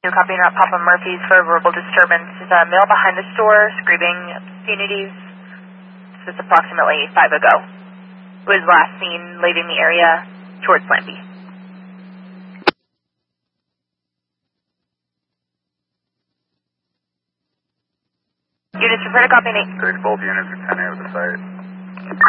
Copying out Papa Murphy's for verbal disturbance. There's a male behind the store screaming obscenities. This was approximately 5 ago. It was last seen leaving the area towards Plan B. Units refer to copying 8. 6, both units are 10 out of the site.